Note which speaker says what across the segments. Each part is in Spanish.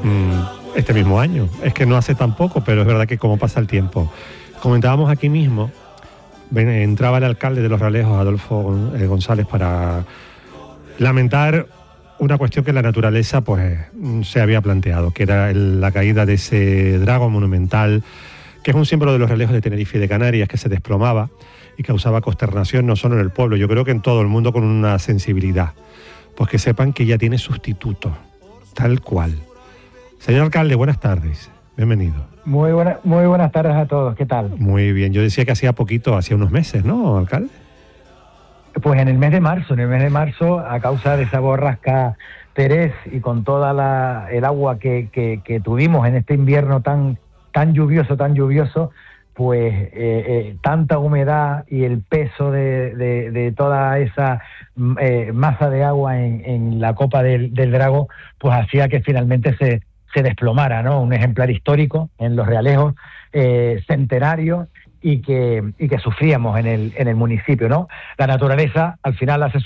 Speaker 1: este mismo año. Es que no hace tan poco, pero es verdad que como pasa el tiempo. Comentábamos aquí mismo, entraba el alcalde de Los Realejos, Adolfo González, para lamentar una cuestión que la naturaleza pues se había planteado, que era la caída de ese drago monumental, que es un símbolo de Los Realejos de Tenerife y de Canarias, que se desplomaba y causaba consternación no solo en el pueblo, yo creo que en todo el mundo, con una sensibilidad. Pues que sepan que ya tiene sustituto, tal cual. Señor alcalde, buenas tardes, bienvenido.
Speaker 2: Muy buenas tardes a todos, ¿qué tal?
Speaker 1: Muy bien, yo decía que hacía unos meses, ¿no, alcalde?
Speaker 2: Pues en el mes de marzo, a causa de esa borrasca Terés y con toda el agua que tuvimos en este invierno tan lluvioso, pues tanta humedad y el peso de toda esa masa de agua en la copa del drago, pues hacía que finalmente se desplomara, ¿no? Un ejemplar histórico en Los Realejos, centenario, y que sufríamos en el municipio, ¿no? La naturaleza al final hace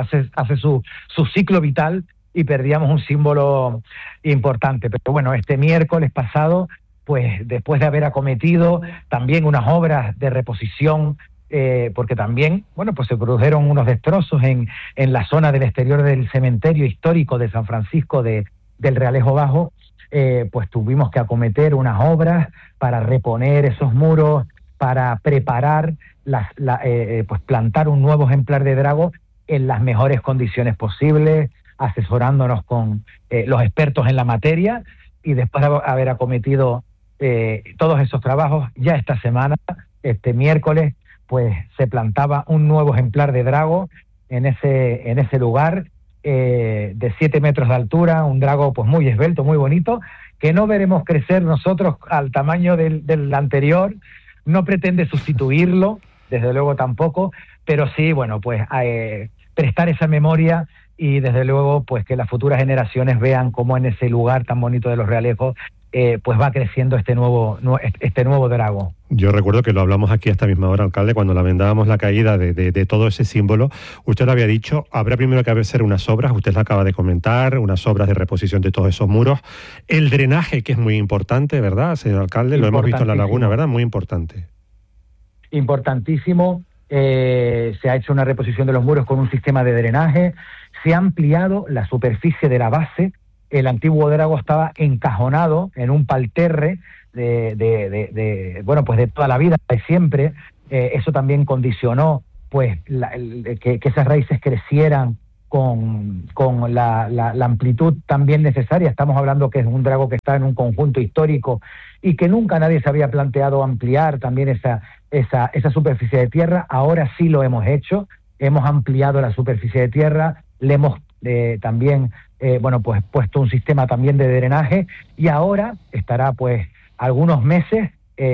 Speaker 2: su ciclo vital y perdíamos un símbolo importante. Pero bueno, este miércoles pasado, pues después de haber acometido también unas obras de reposición, porque también, bueno, pues se produjeron unos destrozos en la zona del exterior del cementerio histórico de San Francisco del Realejo Bajo, pues tuvimos que acometer unas obras para reponer esos muros, para preparar, pues plantar un nuevo ejemplar de drago en las mejores condiciones posibles, asesorándonos con los expertos en la materia, y después de haber acometido todos esos trabajos, ya esta semana, este miércoles, pues se plantaba un nuevo ejemplar de drago en ese lugar, de 7 metros de altura, un drago pues muy esbelto, muy bonito, que no veremos crecer nosotros al tamaño del anterior. No pretende sustituirlo, desde luego tampoco, pero sí, bueno, pues prestar esa memoria y desde luego pues que las futuras generaciones vean cómo en ese lugar tan bonito de Los Realejos pues va creciendo este nuevo drago.
Speaker 1: Yo recuerdo que lo hablamos aquí a esta misma hora, alcalde, cuando lamentábamos la caída de todo ese símbolo. Usted lo había dicho, habrá primero que hacer unas obras, usted lo acaba de comentar, unas obras de reposición de todos esos muros. El drenaje, que es muy importante, ¿verdad, señor alcalde? Lo hemos visto en la laguna, ¿verdad? Muy importante.
Speaker 2: Importantísimo. Se ha hecho una reposición de los muros con un sistema de drenaje. Se ha ampliado la superficie de la base. El antiguo drago estaba encajonado en un palterre bueno, pues de toda la vida, de siempre. Eso también condicionó pues que esas raíces crecieran con la amplitud también necesaria. Estamos hablando que es un drago que está en un conjunto histórico y que nunca nadie se había planteado ampliar también esa superficie de tierra. Ahora sí lo hemos hecho, hemos ampliado la superficie de tierra, le hemos también bueno, pues puesto un sistema también de drenaje, y ahora estará pues algunos meses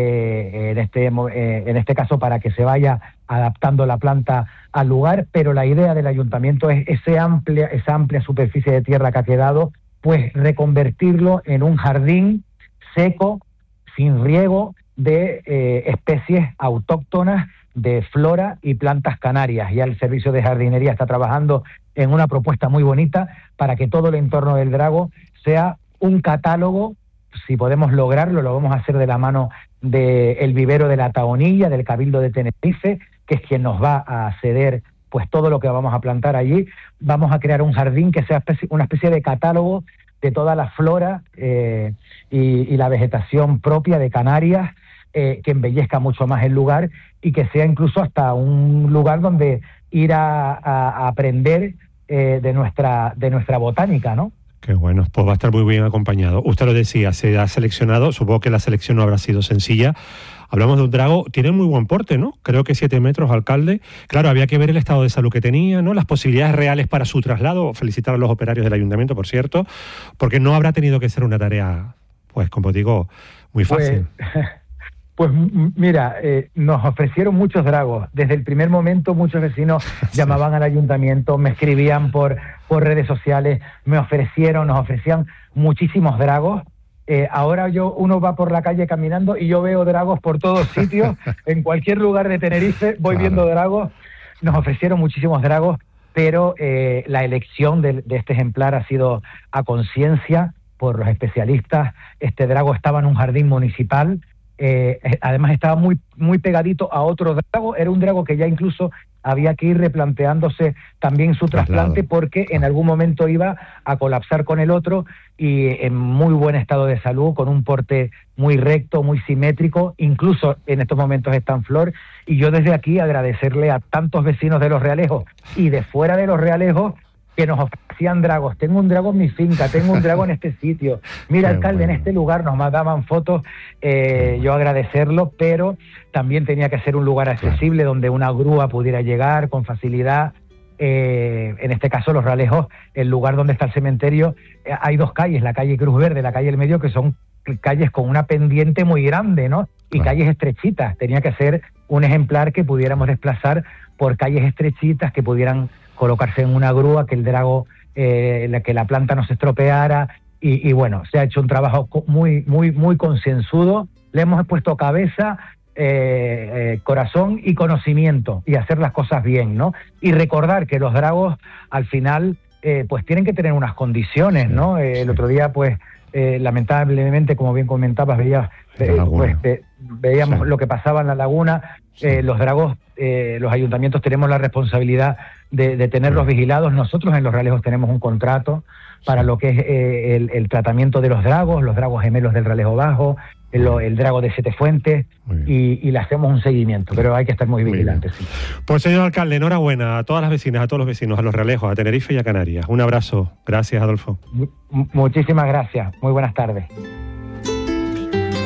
Speaker 2: en este caso para que se vaya adaptando la planta al lugar, pero la idea del ayuntamiento es esa amplia superficie de tierra que ha quedado, pues reconvertirlo en un jardín seco, sin riego, de especies autóctonas de flora y plantas canarias. Ya el servicio de jardinería está trabajando en una propuesta muy bonita para que todo el entorno del drago sea un catálogo. Si podemos lograrlo, lo vamos a hacer de la mano del vivero de la Taonilla, del Cabildo de Tenerife, que es quien nos va a ceder pues todo lo que vamos a plantar allí. Vamos a crear un jardín que sea una especie de catálogo de toda la flora y la vegetación propia de Canarias, que embellezca mucho más el lugar y que sea incluso hasta un lugar donde ir a aprender de nuestra botánica, ¿no?
Speaker 1: Qué bueno, pues va a estar muy bien acompañado. Usted lo decía, se ha seleccionado, supongo que la selección no habrá sido sencilla. Hablamos de un drago, tiene muy buen porte, ¿no? Creo que 7 metros, alcalde. Claro, había que ver el estado de salud que tenía, ¿no? Las posibilidades reales para su traslado. Felicitar a los operarios del ayuntamiento, por cierto, porque no habrá tenido que ser una tarea, pues como digo, muy fácil.
Speaker 2: Pues mira, nos ofrecieron muchos dragos. Desde el primer momento muchos vecinos llamaban al ayuntamiento, me escribían por redes sociales, nos ofrecían muchísimos dragos. Ahora uno va por la calle caminando y yo veo dragos por todos sitios. En cualquier lugar de Tenerife voy viendo dragos. Nos ofrecieron muchísimos dragos, pero la elección de este ejemplar ha sido a conciencia. por los especialistas. Este drago estaba en un jardín municipal, además estaba muy, muy pegadito a otro drago. Era un drago que ya incluso había que ir replanteándose también su trasplante, porque en algún momento iba a colapsar con el otro, y en muy buen estado de salud, con un porte muy recto, muy simétrico, incluso en estos momentos está en flor. Y yo desde aquí agradecerle a tantos vecinos de Los Realejos y de fuera de Los Realejos que nos ofrecían dragos. Tengo un drago en mi finca, tengo un drago en este sitio, mira, alcalde, en este lugar, nos mandaban fotos. Yo agradecerlo, pero también tenía que ser un lugar accesible, donde una grúa pudiera llegar con facilidad. En este caso, Los Realejos, el lugar donde está el cementerio, hay dos calles, la calle Cruz Verde, la calle El Medio, que son calles con una pendiente muy grande, ¿no? Y calles estrechitas. Tenía que ser un ejemplar que pudiéramos desplazar por calles estrechitas, que pudieran colocarse en una grúa, que el drago, que la planta no se estropeara. Y bueno, se ha hecho un trabajo muy, muy, muy concienzudo. Le hemos puesto cabeza, corazón y conocimiento, y hacer las cosas bien, ¿no? Y recordar que los dragos, al final, pues tienen que tener unas condiciones, ¿no? El otro día, pues, lamentablemente, como bien comentabas, veíamos lo que pasaba en la laguna. Los dragos, los ayuntamientos tenemos la responsabilidad de tenerlos vigilados. Nosotros en Los Realejos tenemos un contrato para lo que es el tratamiento de los dragos gemelos del Realejo Bajo, el drago de Siete Fuentes, y le hacemos un seguimiento, pero hay que estar muy vigilantes. Sí.
Speaker 1: Pues señor alcalde, enhorabuena a todas las vecinas, a todos los vecinos, a Los Realejos, a Tenerife y a Canarias. Un abrazo. Gracias, Adolfo.
Speaker 2: Muchísimas gracias. Muy buenas tardes.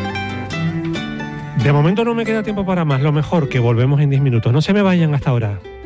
Speaker 1: De momento no me queda tiempo para más. Lo mejor, que volvemos en 10 minutos. No se me vayan hasta ahora.